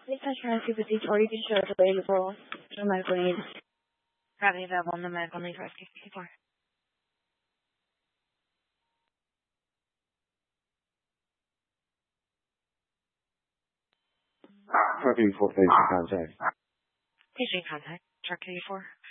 Please transfer to the Detroit Insurance available. No medical needs. Currently available. No medical needs. Rescue 64. Parking for patient contact. Patient contact. Truck 84.